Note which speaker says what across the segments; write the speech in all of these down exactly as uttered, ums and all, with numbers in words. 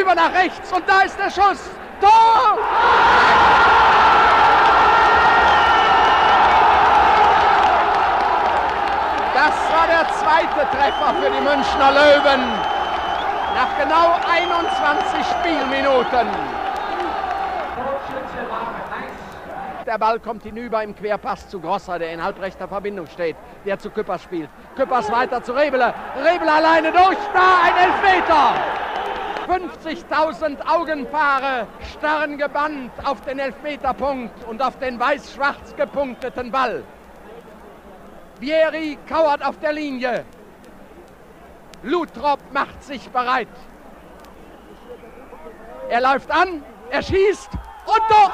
Speaker 1: rüber nach rechts und da ist der Schuss. Tor! Das war der zweite Treffer für die Münchner Löwen. Nach genau einundzwanzig Spielminuten. Der Ball kommt hinüber im Querpass zu Grosser, der in halbrechter Verbindung steht, der zu Küppers spielt. Küppers weiter zu Rebele. Rebele alleine durch, da ein Elfmeter. fünfzigtausend Augenpaare starren gebannt auf den Elfmeterpunkt und auf den weiß-schwarz gepunkteten Ball. Vieri kauert auf der Linie. Luttrop macht sich bereit. Er läuft an, er schießt und doch!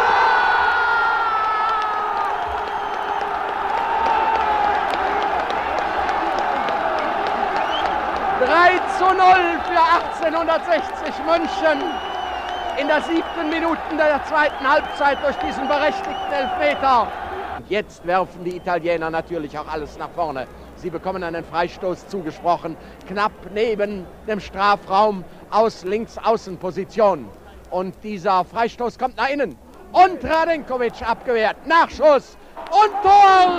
Speaker 1: drei zu null für achtzehnhundertsechzig München in der siebten Minute der zweiten Halbzeit durch diesen berechtigten Elfmeter. Jetzt werfen die Italiener natürlich auch alles nach vorne. Sie bekommen einen Freistoß zugesprochen, knapp neben dem Strafraum aus Links-Außenposition. Und dieser Freistoß kommt nach innen. Und Radenkovic abgewehrt. Nachschuss und Tor!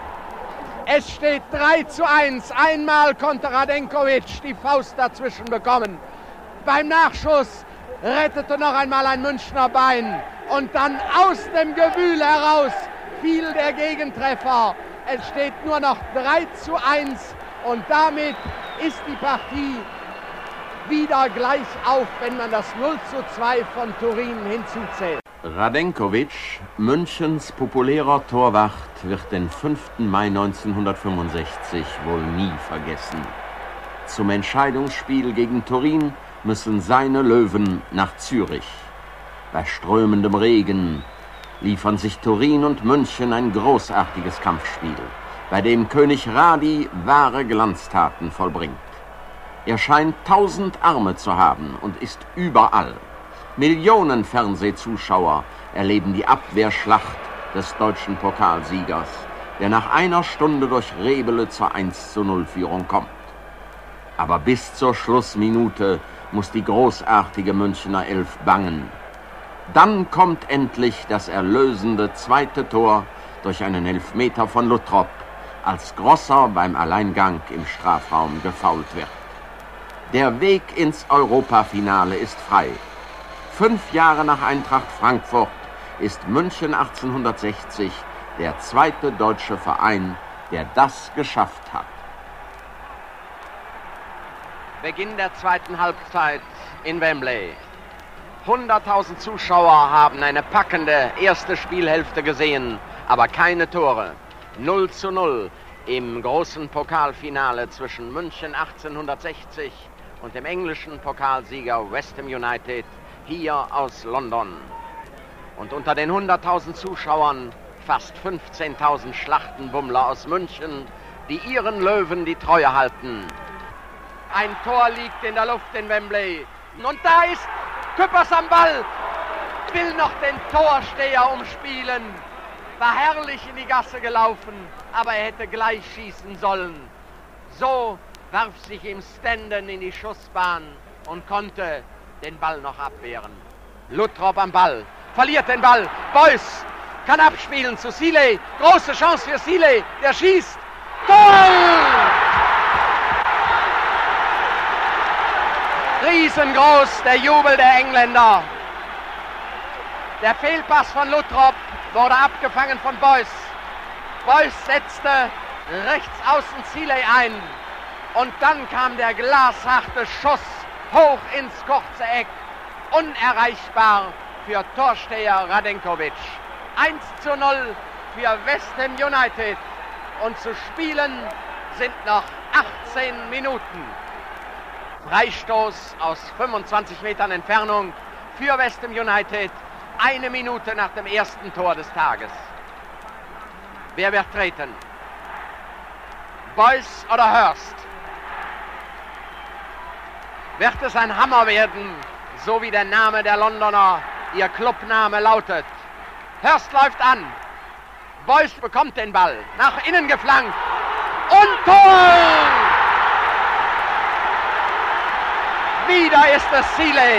Speaker 1: Es steht drei zu eins. Einmal konnte Radenkovic die Faust dazwischen bekommen. Beim Nachschuss rettete noch einmal ein Münchner Bein. Und dann aus dem Gewühl heraus fiel der Gegentreffer. Es steht nur noch drei zu eins und damit ist die Partie wieder gleich auf, wenn man das null zu zwei von Turin hinzuzählt.
Speaker 2: Radenkovic, Münchens populärer Torwart, wird den fünften Mai neunzehnhundertfünfundsechzig wohl nie vergessen. Zum Entscheidungsspiel gegen Turin müssen seine Löwen nach Zürich. Bei strömendem Regen liefern sich Turin und München ein großartiges Kampfspiel, bei dem König Radi wahre Glanztaten vollbringt. Er scheint tausend Arme zu haben und ist überall. Millionen Fernsehzuschauer erleben die Abwehrschlacht des deutschen Pokalsiegers, der nach einer Stunde durch Rebele zur eins zu null Führung kommt. Aber bis zur Schlussminute muss die großartige Münchner Elf bangen. Dann kommt endlich das erlösende zweite Tor durch einen Elfmeter von Luttrop, als Grosser beim Alleingang im Strafraum gefoult wird. Der Weg ins Europafinale ist frei. Fünf Jahre nach Eintracht Frankfurt ist München achtzehnhundertsechzig der zweite deutsche Verein, der das geschafft hat.
Speaker 1: Beginn der zweiten Halbzeit in Wembley. hunderttausend Zuschauer haben eine packende erste Spielhälfte gesehen, aber keine Tore. null zu null im großen Pokalfinale zwischen München achtzehnhundertsechzig und dem englischen Pokalsieger West Ham United hier aus London. Und unter den hunderttausend Zuschauern fast fünfzehntausend Schlachtenbummler aus München, die ihren Löwen die Treue halten. Ein Tor liegt in der Luft in Wembley. Und da ist Küppers am Ball, will noch den Torsteher umspielen. War herrlich in die Gasse gelaufen, aber er hätte gleich schießen sollen. So warf sich ihm Stenden in die Schussbahn und konnte den Ball noch abwehren. Luttrop am Ball, verliert den Ball. Beuys kann abspielen zu Seeley. Große Chance für Seeley, der schießt. Tor! Riesengroß der Jubel der Engländer. Der Fehlpass von Luttrop wurde abgefangen von Beuys. Beuys setzte rechts außen Seeley ein. Und dann kam der glasharte Schuss hoch ins kurze Eck. Unerreichbar für Torsteher Radenkovic. eins zu null für West Ham United. Und zu spielen sind noch achtzehn Minuten. Freistoß aus fünfundzwanzig Metern Entfernung für West Ham United. Eine Minute nach dem ersten Tor des Tages. Wer wird treten? Beuys oder Hurst? Wird es ein Hammer werden, so wie der Name der Londoner, ihr Clubname lautet? Hurst läuft an. Beuys bekommt den Ball, nach innen geflankt. Und Tor! Wieder ist es Seeley.